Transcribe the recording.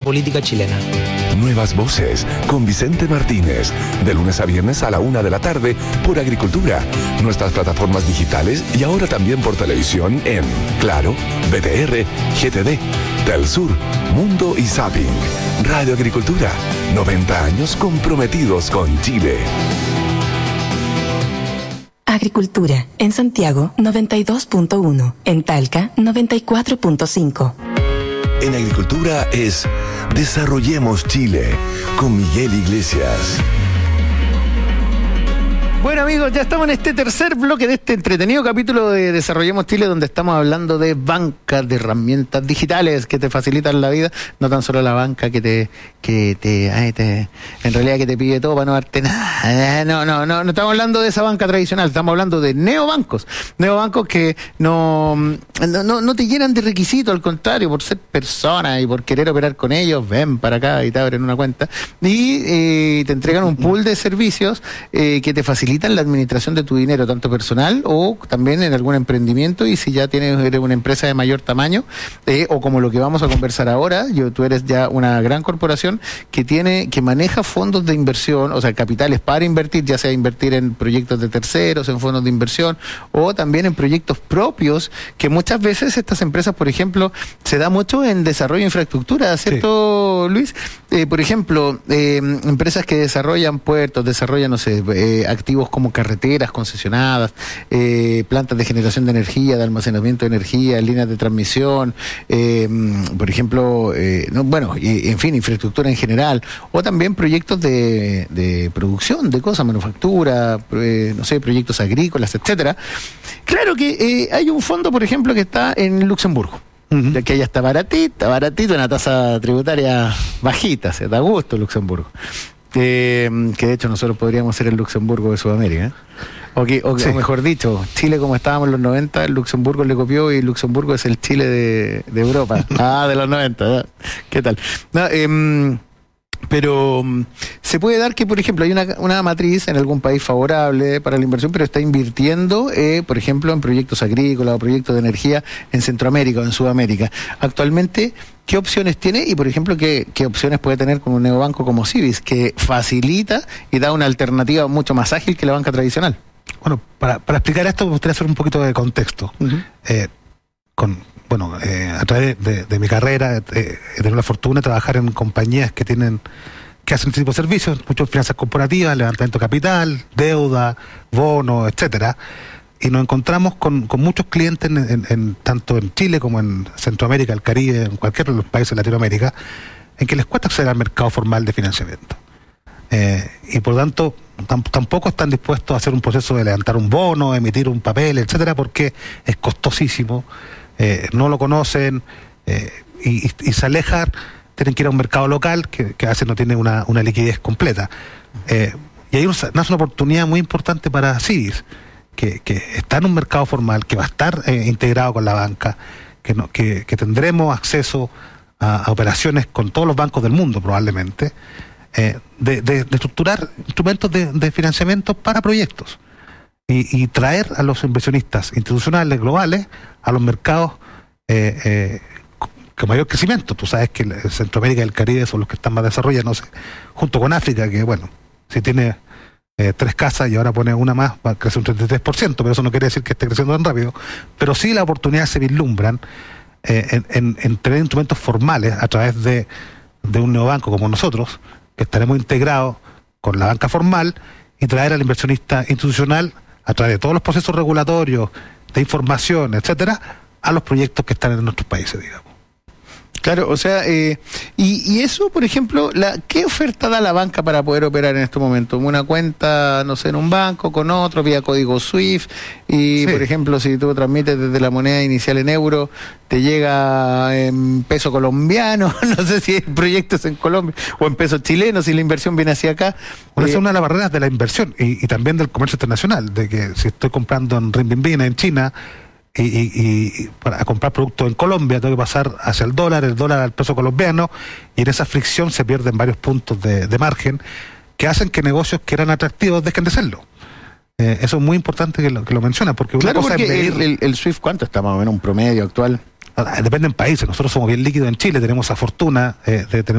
política chilena. Nuevas voces con Vicente Martínez, de lunes a viernes a la 1 de la tarde por Agricultura, nuestras plataformas digitales y ahora también por televisión en Claro, BTR, GTD, Telsur, Mundo y Zapping. Radio Agricultura, 90 años comprometidos con Chile. Agricultura, en Santiago 92.1, en Talca 94.5. En Agricultura es Desarrollemos Chile, con Miguel Iglesias. Bueno, amigos, ya estamos en este tercer bloque de este entretenido capítulo de Desarrollemos Chile, donde estamos hablando de bancas, de herramientas digitales que te facilitan la vida, no tan solo la banca en realidad que te pide todo para no darte nada. No estamos hablando de esa banca tradicional, estamos hablando de neobancos que no te llenan de requisitos, al contrario, por ser personas y por querer operar con ellos, ven para acá y te abren una cuenta y te entregan un pool de servicios que te facilitan la administración de tu dinero, tanto personal o también en algún emprendimiento, y si ya eres una empresa de mayor tamaño, o como lo que vamos a conversar ahora, tú eres ya una gran corporación que maneja fondos de inversión, o sea, capitales para invertir, ya sea invertir en proyectos de terceros, en fondos de inversión, o también en proyectos propios, que muchas veces estas empresas, por ejemplo, se da mucho en desarrollo de infraestructura, ¿cierto, sí, Luis? Por ejemplo, empresas que desarrollan puertos, desarrollan, no sé, activos como carreteras concesionadas, plantas de generación de energía, de almacenamiento de energía, líneas de transmisión, por ejemplo, en fin, infraestructura en general, o también proyectos de producción de cosas, manufactura, no sé, proyectos agrícolas, etcétera. Claro que hay un fondo, por ejemplo, que está en Luxemburgo. Ya que allá está baratito, una tasa tributaria bajita, se da gusto Luxemburgo. Que de hecho nosotros podríamos ser el Luxemburgo de Sudamérica, ¿eh? O mejor dicho, Chile como estábamos en los 90, Luxemburgo le copió y Luxemburgo es el Chile de Europa. De los 90, ¿no? ¿Qué tal? Pero se puede dar que, por ejemplo, hay una matriz en algún país favorable para la inversión, pero está invirtiendo, por ejemplo, en proyectos agrícolas o proyectos de energía en Centroamérica o en Sudamérica. Actualmente, ¿qué opciones tiene? Y, por ejemplo, ¿qué opciones puede tener con un neobanco como Cibis, que facilita y da una alternativa mucho más ágil que la banca tradicional? Bueno, para explicar esto me gustaría hacer un poquito de contexto. A través de mi carrera he tenido la fortuna de trabajar en compañías que hacen este tipo de servicios, muchas finanzas corporativas, levantamiento de capital, deuda, bonos, etcétera. Y nos encontramos con muchos clientes tanto en Chile como en Centroamérica, el Caribe, en cualquiera de los países de Latinoamérica, en que les cuesta acceder al mercado formal de financiamiento. Y por lo tanto, tampoco están dispuestos a hacer un proceso de levantar un bono, emitir un papel, etcétera, porque es costosísimo. No lo conocen y se alejan, tienen que ir a un mercado local que a veces no tiene una liquidez completa. Y ahí nace una oportunidad muy importante para Cibis, que está en un mercado formal, que va a estar integrado con la banca, que tendremos acceso a operaciones con todos los bancos del mundo probablemente, de estructurar instrumentos de financiamiento para proyectos. Y traer a los inversionistas institucionales globales a los mercados con mayor crecimiento. Tú sabes que Centroamérica y el Caribe son los que están más desarrollados, junto con África, que bueno, si tiene 3 casas y ahora pone una más, va a crecer un 33%, pero eso no quiere decir que esté creciendo tan rápido. Pero sí las oportunidades se vislumbran en tener instrumentos formales a través de un neobanco como nosotros, que estaremos integrados con la banca formal, y traer al inversionista institucional a través de todos los procesos regulatorios, de información, etcétera, a los proyectos que están en nuestros países, digamos. Claro, o sea, y eso, por ejemplo, ¿qué oferta da la banca para poder operar en este momento? Una cuenta, no sé, en un banco, con otro, vía código SWIFT, y sí, por ejemplo, si tú transmites desde la moneda inicial en euro, te llega en peso colombiano, no sé si hay proyectos en Colombia, o en pesos chilenos, si la inversión viene hacia acá. Esa es una de las barreras de la inversión, y también del comercio internacional, de que si estoy comprando en renminbi en China, y para comprar productos en Colombia tengo que pasar hacia el dólar al peso colombiano, y en esa fricción se pierden varios puntos de margen que hacen que negocios que eran atractivos dejen de serlo. Eso es muy importante que lo menciona, porque una cosa es medir el SWIFT, ¿cuánto está más o menos un promedio actual? Depende en países. Nosotros somos bien líquidos en Chile, tenemos esa fortuna de tener